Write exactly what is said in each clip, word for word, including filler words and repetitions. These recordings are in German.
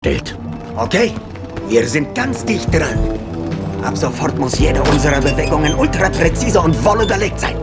stellt. Okay, wir sind ganz dicht dran. Ab sofort muss jede unserer Bewegungen ultra präzise und wohl überlegt sein.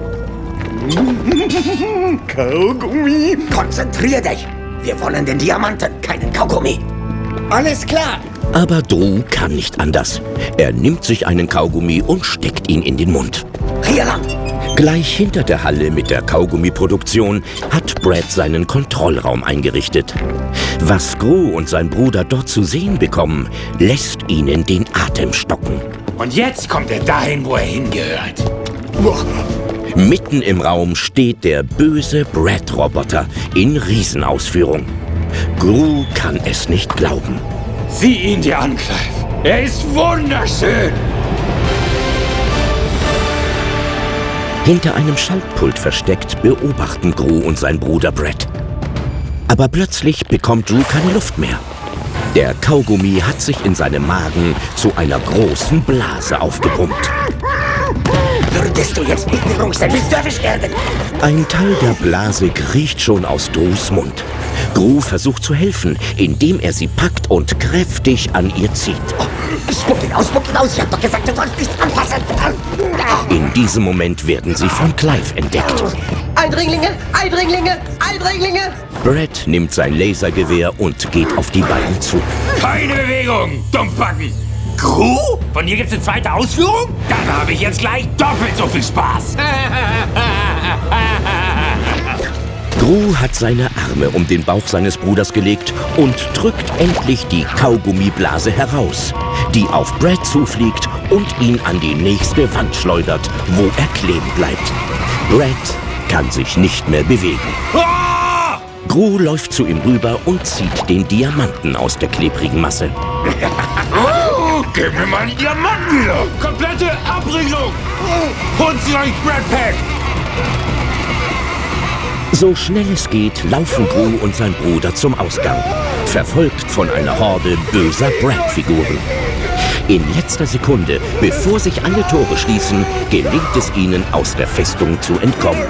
Kaugummi. Konzentrier dich. Wir wollen den Diamanten, keinen Kaugummi. Alles klar. Aber Drew kann nicht anders. Er nimmt sich einen Kaugummi und steckt ihn in den Mund. Hier lang. Gleich hinter der Halle mit der Kaugummiproduktion hat Brad seinen Kontrollraum eingerichtet. Was Gru und sein Bruder dort zu sehen bekommen, lässt ihnen den Atem stocken. Und jetzt kommt er dahin, wo er hingehört. Boah. Mitten im Raum steht der böse Brad-Roboter in Riesenausführung. Gru kann es nicht glauben. Sieh ihn dir an, Clive. Er ist wunderschön. Hinter einem Schaltpult versteckt beobachten Gru und sein Bruder Brad. Aber plötzlich bekommt Drew keine Luft mehr. Der Kaugummi hat sich in seinem Magen zu einer großen Blase aufgepumpt. Würdest du jetzt bitte ruhig sein, willst du erwischt werden? Ein Teil der Blase kriecht schon aus Drews Mund. Gru versucht zu helfen, indem er sie packt und kräftig an ihr zieht. Oh, spuck ihn aus, spuck ihn aus. Ich hab doch gesagt, du sollst nichts anfassen. In diesem Moment werden sie von Clive entdeckt. Eindringlinge, Eindringlinge, Eindringlinge! Brad nimmt sein Lasergewehr und geht auf die beiden zu. Keine Bewegung, Dummbacken. Gru? Von dir gibt's eine zweite Ausführung? Dann habe ich jetzt gleich doppelt so viel Spaß. Gru hat seine Arme um den Bauch seines Bruders gelegt und drückt endlich die Kaugummiblase heraus, die auf Brad zufliegt und ihn an die nächste Wand schleudert, wo er kleben bleibt. Brad kann sich nicht mehr bewegen. Ah! Gru läuft zu ihm rüber und zieht den Diamanten aus der klebrigen Masse. Oh, gib mir meinen Diamanten wieder! Komplette Abriegelung! Und sie euch Brad Pack! So schnell es geht, laufen Gru und sein Bruder zum Ausgang, verfolgt von einer Horde böser Brad-Figuren. In letzter Sekunde, bevor sich alle Tore schließen, gelingt es ihnen, aus der Festung zu entkommen.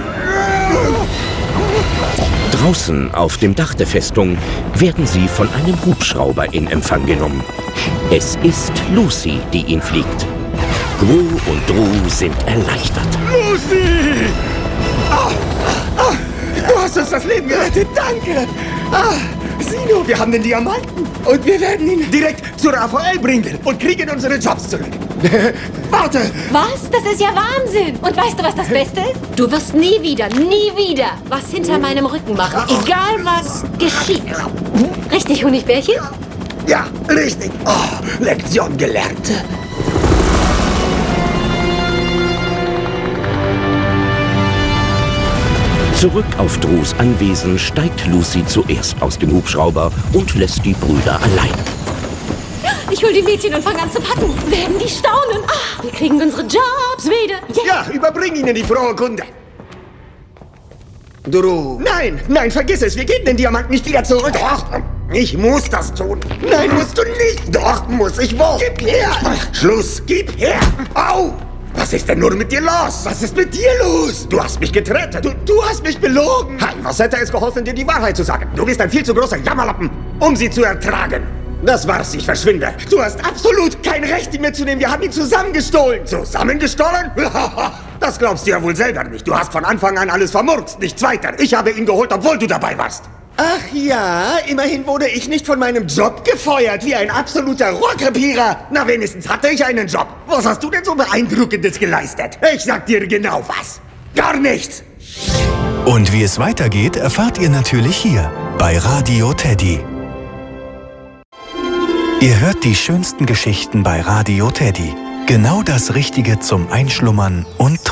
Draußen auf dem Dach der Festung werden sie von einem Hubschrauber in Empfang genommen. Es ist Lucy, die ihn fliegt. Gru und Drew sind erleichtert. Lucy! Oh, oh, du hast uns das Leben gerettet, danke! Ah, sieh nur, wir haben den Diamanten und wir werden ihn direkt zur A V L bringen und kriegen unsere Jobs zurück. Warte! Was? Das ist ja Wahnsinn! Und weißt du, was das Beste ist? Du wirst nie wieder, nie wieder was hinter meinem Rücken machen, egal was geschieht. Richtig, Honigbärchen? Ja, richtig. Oh, Lektion gelernt. Zurück auf Drews Anwesen steigt Lucy zuerst aus dem Hubschrauber und lässt die Brüder allein. Ich hol die Mädchen und fange an zu packen. Werden die staunen. Ah, wir kriegen unsere Jobs wieder. Yeah. Ja, überbring ihnen die frohe Kunde. Drew. Nein, nein, vergiss es. Wir geben den Diamanten nicht wieder zurück. Doch, ich muss das tun. Nein, musst du nicht. Doch, muss ich wohl. Gib her. Schluss, gib her. Au. Was ist denn nur mit dir los? Was ist mit dir los? Du hast mich gerettet. Du, du hast mich belogen. Hey, was hätte es geholfen, dir die Wahrheit zu sagen? Du bist ein viel zu großer Jammerlappen, um sie zu ertragen. Das war's, ich verschwinde. Du hast absolut kein Recht, ihn mitzunehmen. Wir haben ihn zusammengestohlen. Zusammengestohlen? Das glaubst du ja wohl selber nicht. Du hast von Anfang an alles vermurkst, nichts weiter. Ich habe ihn geholt, obwohl du dabei warst. Ach ja, immerhin wurde ich nicht von meinem Job gefeuert, wie ein absoluter Rohrkrepierer. Na, wenigstens hatte ich einen Job. Was hast du denn so Beeindruckendes geleistet? Ich sag dir genau was. Gar nichts. Und wie es weitergeht, erfahrt ihr natürlich hier bei Radio Teddy. Ihr hört die schönsten Geschichten bei Radio Teddy. Genau das Richtige zum Einschlummern und